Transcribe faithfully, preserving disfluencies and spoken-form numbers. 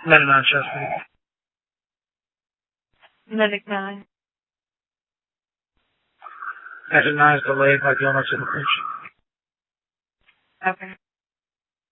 ninety-nine Chesapeake. Medic nine. Exit nine is delayed by Gilmer to the bridge. Okay.